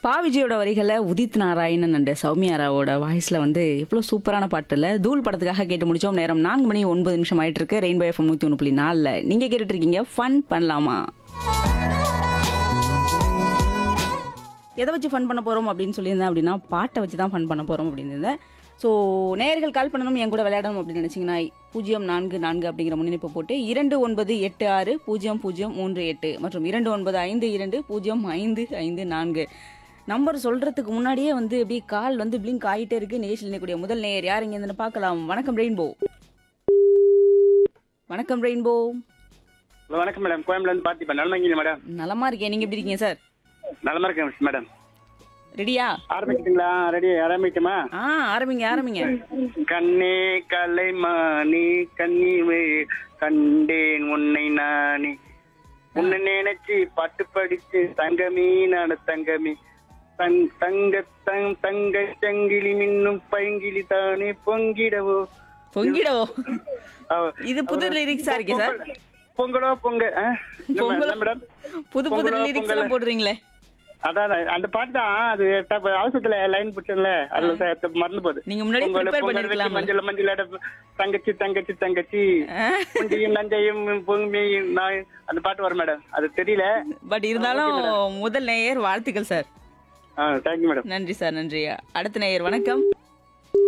பா விஜயோட வரிகளை உதித் நாராயணன் அண்ட் சௌமியாராவோட வாய்ஸ்ல வந்து எவ்வளோ சூப்பரான பாட்டுல தூள் படத்துக்காக கேட்டு முடிச்சோம். நேரம் 4 மணி 9 நிமிஷம் ஆயிட்டு இருக்கு. ரெயின்போ எஃப்எம் 101.4 நீங்க கேட்டுட்டு இருக்கீங்க ஃபன் பண்ணலாமா. எதை வச்சு ஃபன் பண்ண போறோம் அப்படின்னு சொல்லியிருந்தேன் அப்படின்னா பாட்டை வச்சு தான் ஃபன் பண்ண போறோம் அப்படின்னு இருந்தேன். ஸோ நேயர்கள் கால் பண்ணணும் என் கூட விளையாடணும் அப்படின்னு நினைச்சீங்கன்னா 044 அப்படிங்கிற முன்னிணைப்பு போட்டு 29860038 மற்றும் 2952205554 நம்பர் சொல்றதுக்கு முன்னாடியே வந்து அப்படியே கால் வந்து பிளிங்க் ஆகிட்டே இருக்கு. நிகழ்ச்சியில் நினைக்கக்கூடிய முதல் நேயர் யார் இங்க இருந்து பார்க்கலாம். வணக்கம் ரெயின்போ. வணக்கம் ரெயின்போ. வணக்கம் மேடம். கோயம்புல இருந்து பார்த்திபன். நலமா இருக்கீங்க மேடம்? நலமா இருக்கேன். நீங்க எப்படி இருக்கீங்க சார்? நலமா இருக்கேன் மேடம். ரெடியா? ஆரம்பிக்கிட்டீங்களா? ரெடி ஆரம்பிக்குமா? ஆரம்பிங்க. கண்ணே கலைமானி கண்ணிவே கண்டேன் உன்னை நானே உன்னை நினைச்சு பாட்டு படிச்சு தங்கமீ நான தங்கமி தங்க சங்கிலி மின்னும் பைங்கிலி தானே பொங்கிடவோ இது புது லிரிக்ஸா இருக்கே சார். பொங்கலோ மேடம். புது லிரிக்ஸ் எல்லாம் போடுறீங்களே. அதான் அந்த பாட்டு தான். அது அவசரத்துல லைன் பிடிச்சல அதுல மறந்து போகுது. நீங்க முன்னாடி ப்ரிப்பேர் பண்ணிருக்கலாம். மஞ்சள் தங்கச்சி தங்கச்சி தங்கச்சி புண்டியும் நஞ்சையும் பொங்கியும் அந்த பாட்டு வரும் மேடம். அது தெரியல. பட் இருந்தாலும் முதல் நேயர் வாழ்த்துக்கள் சார். Thank you madam. நன்றி சார். நன்றி. அடுத்த நேயர் வணக்கம்.